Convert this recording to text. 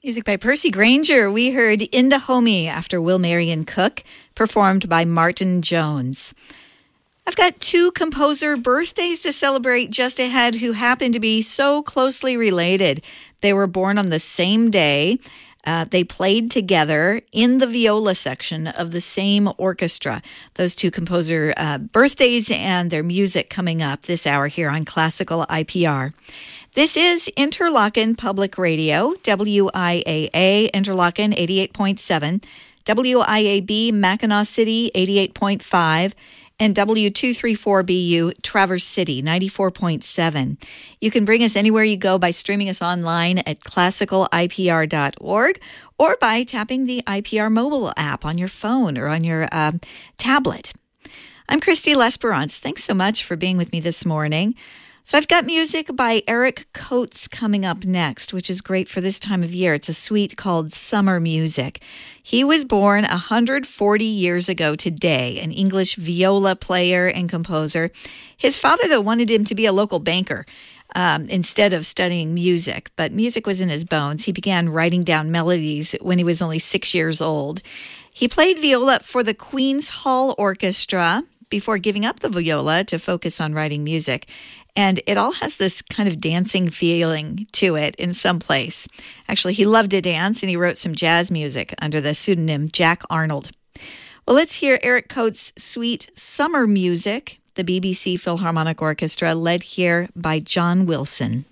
Music by Percy Granger. We heard In Dahomey after Will Marion Cook, performed by Martin Jones. I've got two composer birthdays to celebrate just ahead who happen to be so closely related. They were born on the same day. They played together in the viola section of the same orchestra. Those two composer birthdays and their music coming up this hour here on Classical IPR. This is Interlochen Public Radio, WIAA Interlochen 88.7, WIAB Mackinac City 88.5, and W234BU Traverse City 94.7. You can bring us anywhere you go by streaming us online at classicalipr.org or by tapping the IPR mobile app on your phone or on your tablet. I'm Christy Lesperance. Thanks so much for being with me this morning. So I've got music by Eric Coates coming up next, which is great for this time of year. It's a suite called Summer Music. He was born 140 years ago today, an English viola player and composer. His father, though, wanted him to be a local banker instead of studying music, but music was in his bones. He began writing down melodies when he was only 6 years old. He played viola for the Queen's Hall Orchestra before giving up the viola to focus on writing music. And it all has this kind of dancing feeling to it in some place. Actually, he loved to dance, and he wrote some jazz music under the pseudonym Jack Arnold. Well, let's hear Eric Coates' suite Summer Music, the BBC Philharmonic Orchestra, led here by John Wilson.